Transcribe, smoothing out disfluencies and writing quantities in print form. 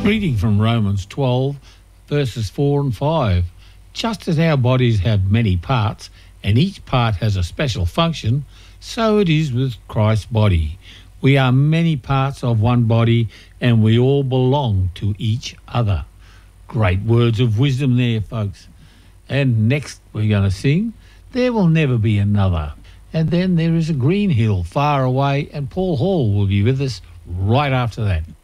reading from Romans 12, verses 4 and 5. Just as our bodies have many parts, and each part has a special function, so it is with Christ's body. We are many parts of one body, and we all belong to each other. Great words of wisdom there, folks. And next we're going to sing, There Will Never Be Another. And then there is a green hill far away, and Paul Hall will be with us right after that.